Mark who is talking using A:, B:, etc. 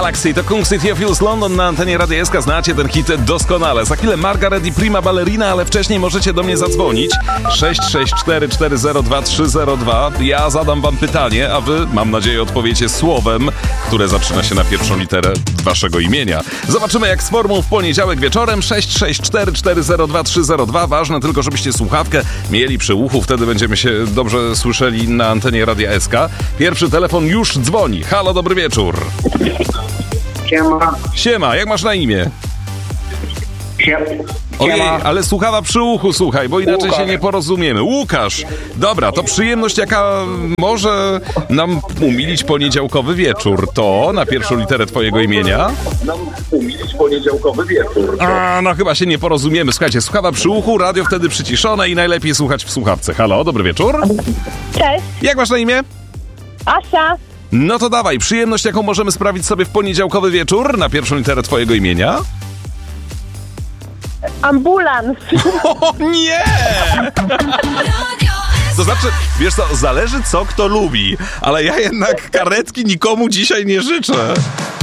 A: Galaxy to Kung City of Hills London na antenie Radia SK. Znacie ten hit doskonale. Za chwilę Margaret i Prima Ballerina, ale wcześniej możecie do mnie zadzwonić. 664402302. Ja zadam wam pytanie, a wy, mam nadzieję, odpowiecie słowem, które zaczyna się na pierwszą literę waszego imienia. Zobaczymy jak z formą w poniedziałek wieczorem. 664402302. Ważne tylko, żebyście słuchawkę mieli przy uchu, wtedy będziemy się dobrze słyszeli na antenie Radia SK. Pierwszy telefon już dzwoni. Halo, dobry wieczór.
B: Siema.
A: Siema, jak masz na imię? Ojej, ale słuchawa przy uchu, słuchaj, bo inaczej
B: Łukasz.
A: się nie porozumiemy. Łukasz! Dobra, to przyjemność, jaka może nam umilić poniedziałkowy wieczór. To na pierwszą literę twojego imienia? No chyba się nie porozumiemy. Słuchajcie, słuchawa przy uchu, radio wtedy przyciszone i najlepiej słuchać w słuchawce. Halo, dobry wieczór.
C: Cześć,
A: Jak masz na imię?
C: Asia.
A: No to dawaj, przyjemność, jaką możemy sprawić sobie w poniedziałkowy wieczór na pierwszą literę twojego imienia?
C: Ambulans.
A: O nie! To znaczy, wiesz co, zależy co kto lubi, ale ja jednak karetki nikomu dzisiaj nie życzę.